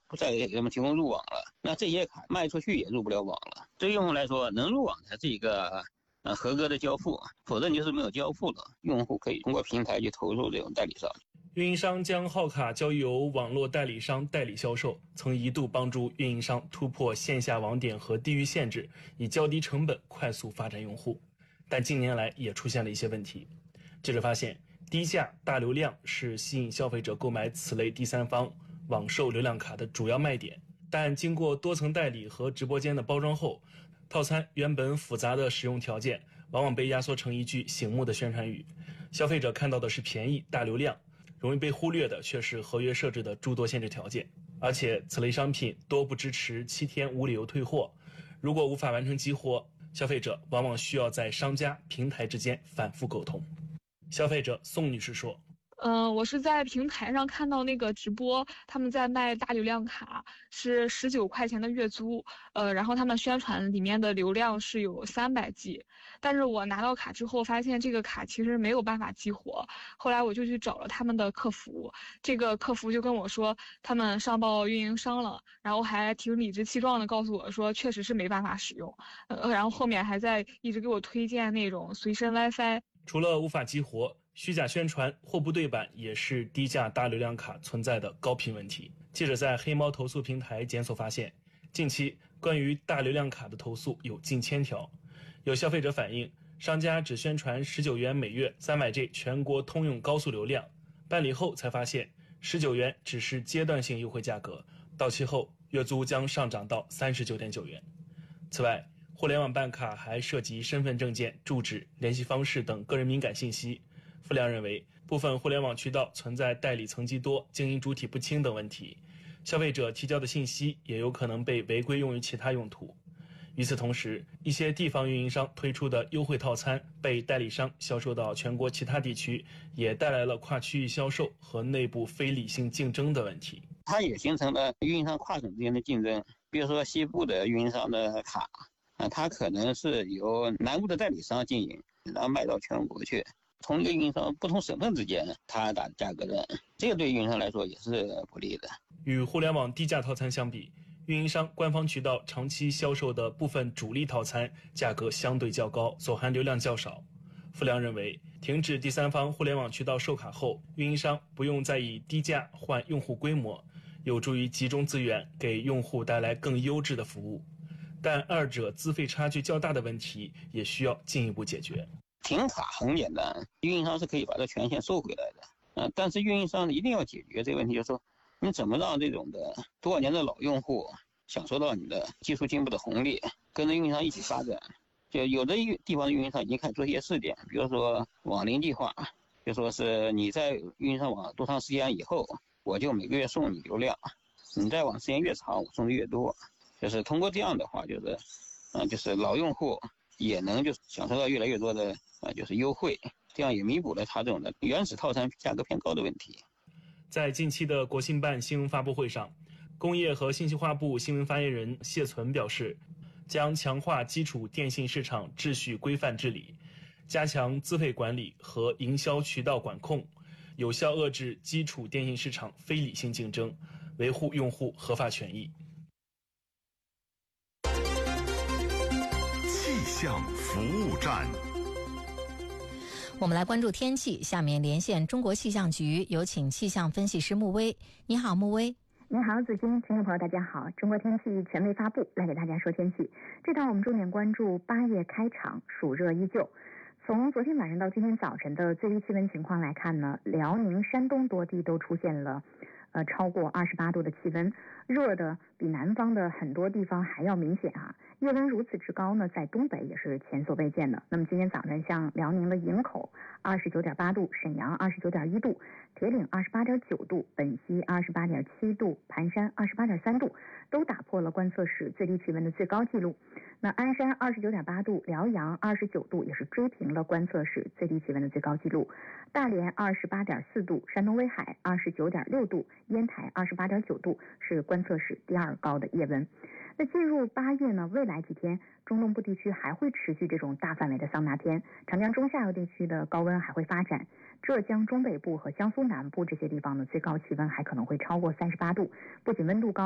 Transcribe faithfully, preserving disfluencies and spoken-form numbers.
不再给他们提供入网了，那这些卡卖出去也入不了网了。对用户来说，能入网才是一个呃合格的交付，否则你就是没有交付的。用户可以通过平台去投入这种代理商。 运营商将号卡交由网络代理商代理销售，曾一度帮助运营商突破线下网点和地域限制，以较低成本快速发展用户。但近年来也出现了一些问题。记者发现，低价大流量是吸引消费者购买此类第三方网售流量卡的主要卖点，但经过多层代理和直播间的包装后，套餐原本复杂的使用条件往往被压缩成一句醒目的宣传语，消费者看到的是便宜大流量，容易被忽略的却是合约设置的诸多限制条件。而且此类商品多不支持七天无理由退货，如果无法完成激活，消费者往往需要在商家平台之间反复沟通。消费者宋女士说， 嗯、呃，我是在平台上看到那个直播，他们在卖大流量卡，是十九块钱的月租，呃，然后他们宣传里面的流量是有三百 G， 但是我拿到卡之后发现这个卡其实没有办法激活，后来我就去找了他们的客服，这个客服就跟我说他们上报运营商了，然后还挺理直气壮的告诉我说确实是没办法使用，呃，然后后面还在一直给我推荐那种随身 WiFi。 除了无法激活，虚假宣传、货不对版也是低价大流量卡存在的高频问题。记者在黑猫投诉平台检索发现，近期关于大流量卡的投诉有近千条。有消费者反映，商家只宣传十九元每月 三百 G 全国通用高速流量，办理后才发现十九元只是阶段性优惠价格，到期后月租将上涨到 三十九点九元。此外，互联网办卡还涉及身份证件、住址、联系方式等个人敏感信息。傅良认为，部分互联网渠道存在代理层级多、经营主体不清等问题，消费者提交的信息也有可能被违规用于其他用途。与此同时，一些地方运营商推出的优惠套餐被代理商销售到全国其他地区，也带来了跨区域销售和内部非理性竞争的问题。 它也形成了运营商跨省之间的竞争，比如说西部的运营商的卡啊，它可能是由南部的代理商经营，然后卖到全国去。同一个运营商不同省份之间，它打价格战，这个对运营商来说也是不利的。 与互联网低价套餐相比，运营商官方渠道长期销售的部分主力套餐价格相对较高，所含流量较少。傅良认为，停止第三方互联网渠道售卡后，运营商不用再以低价换用户规模，有助于集中资源，给用户带来更优质的服务。但二者资费差距较大的问题也需要进一步解决。 停卡很简单，运营商是可以把这权限收回来的，呃，但是运营商一定要解决这个问题，就是说你怎么让这种的多少年的老用户享受到你的技术进步的红利，跟着运营商一起发展。就有的地方的运营商已经开始做一些试点，比如说网龄计划，就说是你在运营商网多长时间以后，我就每个月送你流量，你在网时间越长，我送的越多。就是通过这样的话，就是，嗯、呃，就是老用户也能就是享受到越来越多的啊、呃，就是优惠，这样也弥补了他这种的原始套餐价格偏高的问题。 在近期的国信办新闻发布会上，工业和信息化部新闻发言人谢存表示，将强化基础电信市场秩序规范治理，加强资费管理和营销渠道管控，有效遏制基础电信市场非理性竞争，维护用户合法权益。 气象服务站， 我们来关注天气。下面连线中国气象局，有请气象分析师穆威。你好，穆威。 您好，子金，听众朋友大家好。中国天气权威发布，来给大家说天气。这段我们重点关注八月开场，暑热依旧。从昨天晚上到今天早晨的最低气温情况来看呢，辽宁、山东多地都出现了呃超过二十八度的气温，热的比南方的很多地方还要明显啊。夜温如此之高呢，在东北也是前所未见的。那么今天早晨，像辽宁的营口二十九点八度，沈阳二十九点一度，铁岭二十八点九度，本溪二十八点七度，盘山二十八点三度，都打破了观测史最低气温的最高纪录。那鞍山二十九点八度，辽阳二十九度，也是追平了观测史最低气温的最高纪录。大连二十八点四度，山东威海二十九点六度，烟台二十八点九度，是观测史第二高的夜温。那进入八月呢，未来几天中东部地区还会持续这种大范围的桑拿天，长江中下游地区的高温还会发展，浙江中北部和江苏南部这些地方的最高气温还可能会超过三十八度，不仅温度高，